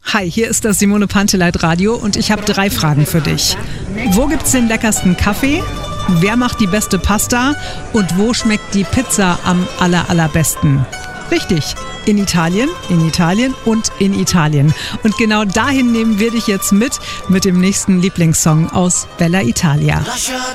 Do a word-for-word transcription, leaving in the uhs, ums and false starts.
Hi, hier ist das Simone Panteleit Radio und ich habe drei Fragen für dich. Wo gibt's den leckersten Kaffee? Wer macht die beste Pasta? Und wo schmeckt die Pizza am aller, allerbesten? Richtig, in Italien, in Italien und in Italien. Und genau dahin nehmen wir dich jetzt mit, mit dem nächsten Lieblingssong aus Bella Italia. Lascia